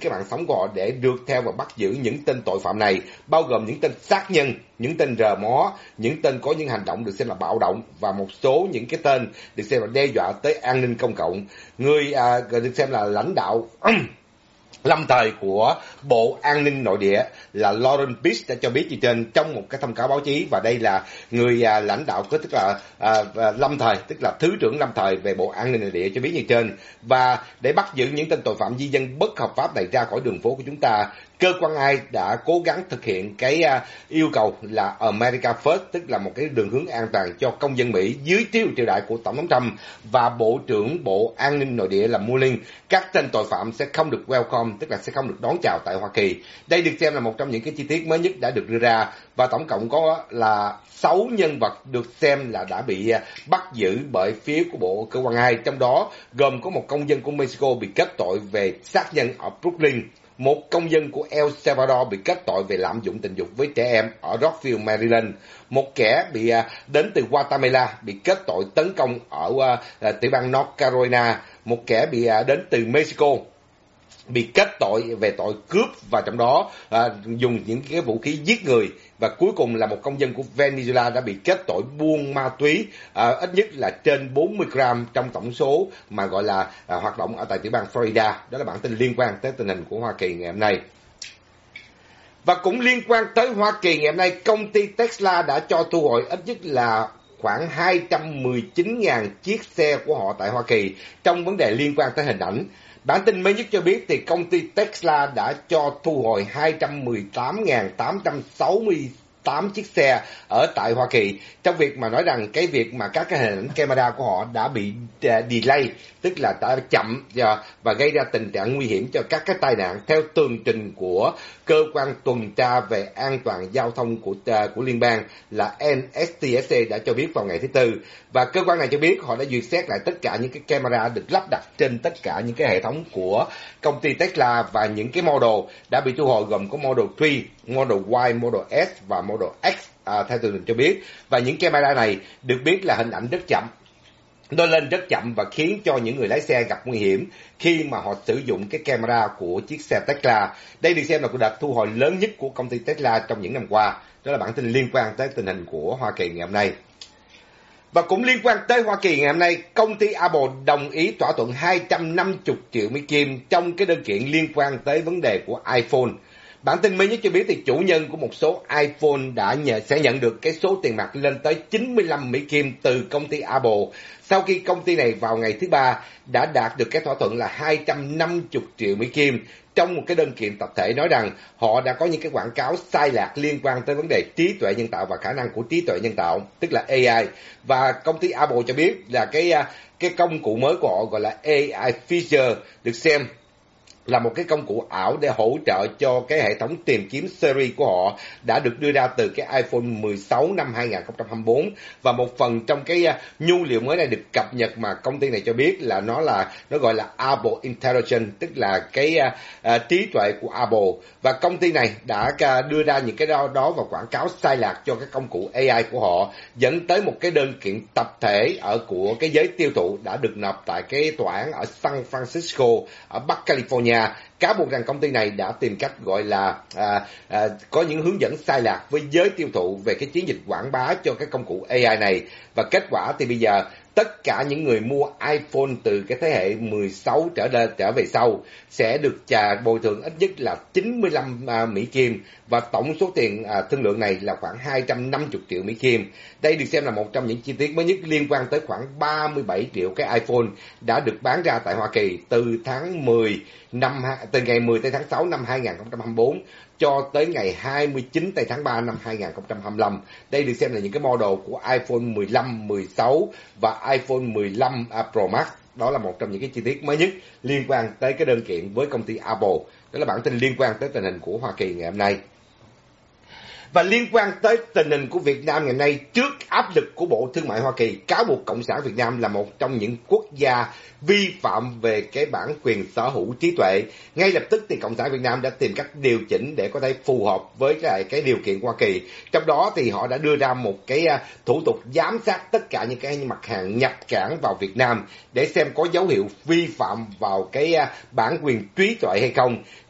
cái mạng sống của họ để được theo và bắt giữ những tên tội phạm này, bao gồm những tên sát nhân, những tên rờ mó, những tên có những hành động được xem là bạo động và một số những cái tên được xem là đe dọa tới an ninh công cộng. Người được xem là lãnh đạo lâm thời của Bộ An ninh Nội địa là Lauren Peace đã cho biết như trên trong một cái thông cáo báo chí, và đây là người lãnh đạo tức là lâm thời, tức là Thứ trưởng lâm thời về Bộ An ninh Nội địa cho biết như trên. Và để bắt giữ những tên tội phạm di dân bất hợp pháp này ra khỏi đường phố của chúng ta, cơ quan AI đã cố gắng thực hiện cái yêu cầu là America First, tức là một cái đường hướng an toàn cho công dân Mỹ dưới triều đại của Tổng thống Trump và Bộ trưởng Bộ An ninh Nội địa là Mullin. Các tên tội phạm sẽ không được welcome, tức là sẽ không được đón chào tại Hoa Kỳ. Đây được xem là một trong những cái chi tiết mới nhất đã được đưa ra, và tổng cộng có là 6 nhân vật được xem là đã bị bắt giữ bởi phía của Bộ Cơ quan AI, trong đó gồm có một công dân của Mexico bị kết tội về sát nhân ở Brooklyn, một công dân của El Salvador bị kết tội về lạm dụng tình dục với trẻ em ở Rockville, Maryland, một kẻ bị đến từ Guatemala bị kết tội tấn công ở tiểu bang North Carolina, một kẻ bị đến từ Mexico bị kết tội về tội cướp và trong đó dùng những cái vũ khí giết người, và cuối cùng là một công dân của Venezuela đã bị kết tội buôn ma túy ít nhất là trên 40 gram trong tổng số mà gọi là hoạt động ở tại tiểu bang Florida. Đó là bản tin liên quan tới tình hình của Hoa Kỳ ngày hôm nay. Và cũng liên quan tới Hoa Kỳ ngày hôm nay, công ty Tesla đã cho thu hồi ít nhất là khoảng 219.000 chiếc xe của họ tại Hoa Kỳ trong vấn đề liên quan tới hình ảnh. Bản tin mới nhất cho biết thì công ty Tesla đã cho thu hồi 218.868 chiếc xe ở tại Hoa Kỳ, trong việc mà nói rằng cái việc mà các cái hình ảnh camera của họ đã bị delay, tức là đã chậm và gây ra tình trạng nguy hiểm cho các cái tai nạn, theo tường trình của cơ quan tuần tra về an toàn giao thông của liên bang là NHTSA đã cho biết vào ngày thứ Tư. Và cơ quan này cho biết họ đã duyệt xét lại tất cả những cái camera được lắp đặt trên tất cả những cái hệ thống của công ty Tesla, và những cái model đã bị thu hồi gồm có Model 3, Model Y, Model S và Model X theo tường trình cho biết. Và những camera này được biết là hình ảnh rất chậm, nó lên rất chậm và khiến cho những người lái xe gặp nguy hiểm khi mà họ sử dụng cái camera của chiếc xe Tesla. Đây được xem là cuộc đợt thu hồi lớn nhất của công ty Tesla trong những năm qua. Đó là bản tin liên quan tới tình hình của Hoa Kỳ ngày hôm nay. Và cũng liên quan tới Hoa Kỳ ngày hôm nay, công ty Apple đồng ý thỏa thuận 250 triệu Mỹ Kim trong cái đơn kiện liên quan tới vấn đề của iPhone. Bản tin mới nhất cho biết thì chủ nhân của một số iPhone sẽ nhận được cái số tiền mặt lên tới 95 Mỹ Kim từ công ty Apple, sau khi công ty này vào ngày thứ Ba đã đạt được cái thỏa thuận là 250 triệu Mỹ Kim trong một cái đơn kiện tập thể, nói rằng họ đã có những cái quảng cáo sai lạc liên quan tới vấn đề trí tuệ nhân tạo và khả năng của trí tuệ nhân tạo, tức là AI. Và công ty Apple cho biết là cái công cụ mới của họ gọi là AI Feature được xem là một cái công cụ ảo để hỗ trợ cho cái hệ thống tìm kiếm Siri của họ, đã được đưa ra từ cái iPhone 16 năm 2024, và một phần trong cái nhu liệu mới này được cập nhật mà công ty này cho biết là nó gọi là Apple Intelligence, tức là cái trí tuệ của Apple. Và công ty này đã đưa ra những cái đó và quảng cáo sai lạc cho cái công cụ AI của họ, dẫn tới một cái đơn kiện tập thể của cái giới tiêu thụ đã được nộp tại cái tòa án ở San Francisco ở Bắc California, cáo buộc rằng công ty này đã tìm cách gọi là có những hướng dẫn sai lạc với giới tiêu thụ về cái chiến dịch quảng bá cho cái công cụ AI này. Và kết quả thì bây giờ tất cả những người mua iPhone từ cái thế hệ 16 trở về sau sẽ được bồi thường ít nhất là 95 Mỹ Kim, và tổng số tiền thương lượng này là khoảng 250 triệu Mỹ Kim. Đây được xem là một trong những chi tiết mới nhất liên quan tới khoảng 37 triệu cái iPhone đã được bán ra tại Hoa Kỳ từ ngày 10 tới tháng 6 năm 2024 cho tới ngày 29 tây tháng 3 năm 2025. Đây được xem là những cái model của iPhone 15, 16 và iPhone 15 Pro Max. Đó là một trong những cái chi tiết mới nhất liên quan tới cái đơn kiện với công ty Apple. Đó là bản tin liên quan tới tình hình của Hoa Kỳ ngày hôm nay. Và liên quan tới tình hình của Việt Nam ngày nay, trước áp lực của Bộ Thương mại Hoa Kỳ cáo buộc Cộng sản Việt Nam là một trong những quốc gia vi phạm về cái bản quyền sở hữu trí tuệ, ngay lập tức thì Cộng sản Việt Nam đã tìm cách điều chỉnh để có thể phù hợp với cái điều kiện Hoa Kỳ. Trong đó thì họ đã đưa ra một cái thủ tục giám sát tất cả những cái mặt hàng nhập cảng vào Việt Nam để xem có dấu hiệu vi phạm vào cái bản quyền trí tuệ hay không.